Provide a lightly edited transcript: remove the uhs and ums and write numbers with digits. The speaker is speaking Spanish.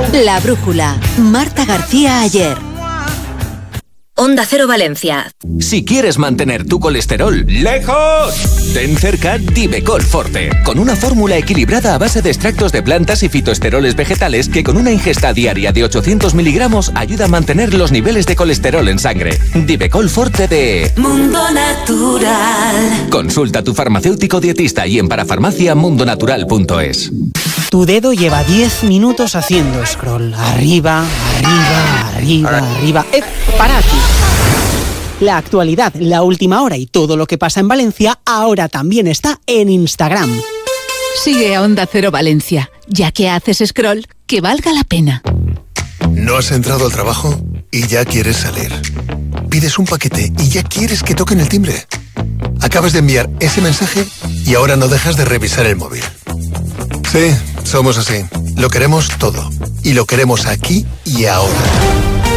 La brújula. Marta García Ayer. Onda Cero Valencia. Si quieres mantener tu colesterol lejos, ten cerca Divecol Forte, con una fórmula equilibrada a base de extractos de plantas y fitoesteroles vegetales que con una ingesta diaria de 800 miligramos ayuda a mantener los niveles de colesterol en sangre. Divecol Forte de Mundo Natural. Consulta a tu farmacéutico dietista y en parafarmaciamundonatural.es. Tu dedo lleva 10 minutos haciendo scroll. Arriba, arriba, arriba, arriba. ¡Para aquí! La actualidad, la última hora y todo lo que pasa en Valencia ahora también está en Instagram. Sigue a Onda Cero Valencia. Ya que haces scroll, que valga la pena. ¿No has entrado al trabajo y ya quieres salir? Pides un paquete y ya quieres que toquen el timbre. Acabas de enviar ese mensaje y ahora no dejas de revisar el móvil. Sí, somos así. Lo queremos todo. Y lo queremos aquí y ahora.